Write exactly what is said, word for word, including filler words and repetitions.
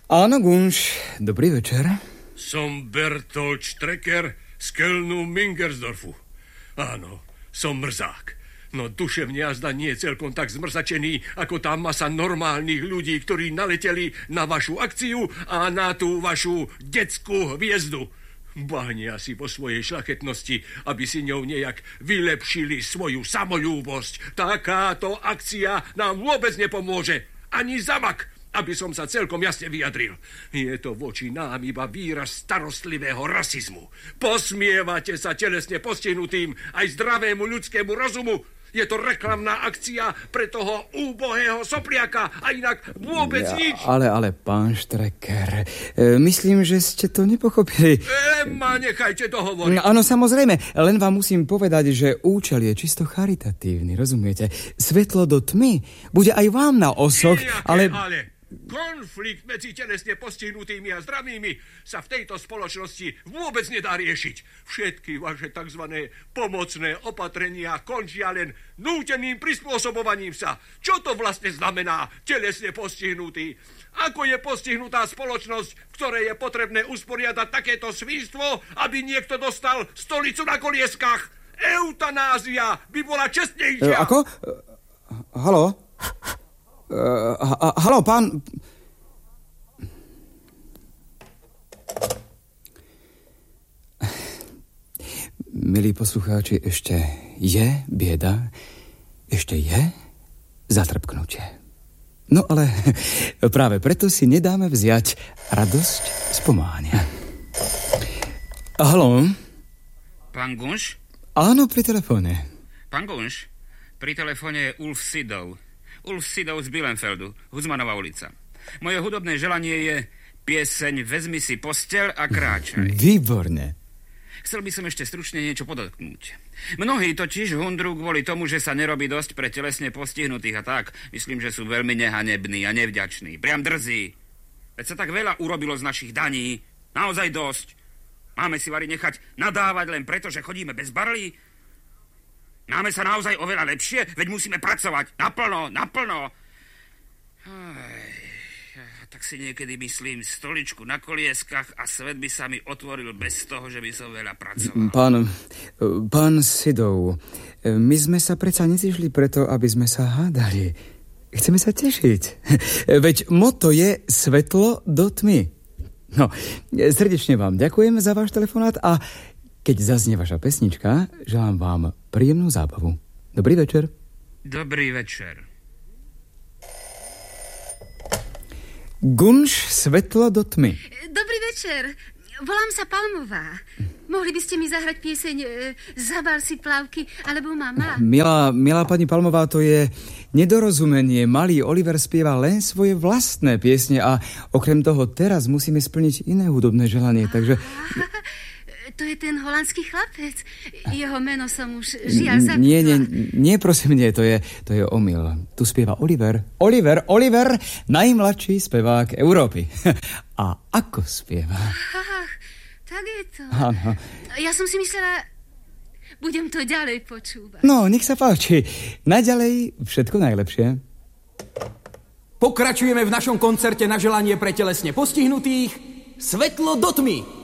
Áno, Gunš, dobrý večer. Som Bertolt Strecker z Kölnu Mingersdorfu. Áno, som mrzák. No duševne jazda nie je celkom tak zmrzačený, ako tá masa normálnych ľudí, ktorí naleteli na vašu akciu a na tú vašu detskú hviezdu. Bánia si po svojej šľachetnosti, aby si ňou nejak vylepšili svoju samoľúbosť. Takáto akcia nám vôbec nepomôže. Ani zamak, aby som sa celkom jasne vyjadril. Je to voči nám iba výraz starostlivého rasizmu. Posmievate sa telesne postihnutým aj zdravému ľudskému rozumu. Je to reklamná akcia pre toho úbohého sopliaka a inak vôbec ja, nič. Ale, ale, pán Strecker, e, myslím, že ste to nepochopili. E, ma nechajte to hovoriť. No, áno, samozrejme, len vám musím povedať, že účel je čisto charitatívny, rozumiete? Svetlo do tmy bude aj vám na osoch, Nejaké, ale... ale... Konflikt medzi telesne postihnutými a zdravými sa v tejto spoločnosti vôbec nedá riešiť. Všetky vaše tzv. Pomocné opatrenia končia len núteným prispôsobovaním sa. Čo to vlastne znamená telesne postihnutý? Ako je postihnutá spoločnosť, v ktorej je potrebné usporiadať takéto svinstvo, aby niekto dostal stolicu na kolieskách? Eutanázia by bola čestnejšia. E, ako? E, haló? Uh, ha, haló, pán... Milí poslucháči, ešte je bieda, ešte je zatrpknutie. No ale práve preto si nedáme vziať radosť z pomáhania. Haló? Pán Gunš? Áno, pri telefóne. Pán Gunš, pri telefóne je Ulf Sidov. Ulf Sidov z Bilenfeldu, Huzmanova ulica. Moje hudobné želanie je pieseň Vezmi si posteľ a kráčaj. Výborne. Chcel by som ešte stručne niečo podotknúť. Mnohí totiž hundrú kvôli tomu, že sa nerobí dosť pre telesne postihnutých a tak. Myslím, že sú veľmi nehanební a nevďační. Priam drzí. Veď sa tak veľa urobilo z našich daní. Naozaj dosť. Máme si vari nechať nadávať len preto, že chodíme bez barlí? Máme sa naozaj oveľa lepšie, veď musíme pracovať naplno, naplno. Aj, tak si niekedy myslím stoličku na kolieskach a svet by sa mi otvoril bez toho, že by som veľa pracoval. Pán, pán Sidov, my sme sa predsa nezišli preto, aby sme sa hádali. Chceme sa tešiť. Veď motto je svetlo do tmy. No, srdečne vám ďakujem za váš telefonát a keď zaznie vaša pesnička, želám vám príjemnú zábavu. Dobrý večer. Dobrý večer. Gunš, svetlo do tmy. Dobrý večer. Volám sa Palmová. Mohli by ste mi zahrať pieseň e, Zabal si plavky, alebo Mama? Milá, milá pani Palmová, to je nedorozumenie. Malý Oliver spieva len svoje vlastné piesne a okrem toho teraz musíme splniť iné hudobné želanie, takže... To je ten holandský chlapec. Jeho meno som už žiaľ zapýtala. Nie, nie, nie, prosím, nie, to je, to je omyl. Tu spieva Oliver. Oliver, Oliver, najmladší spevák Európy. A ako spieva? Ach, tak je to. Áno. Ja som si myslela, budem to ďalej počúvať. No, nech sa páči. Naďalej všetko najlepšie. Pokračujeme v našom koncerte na želanie pre telesne postihnutých Svetlo do tmy.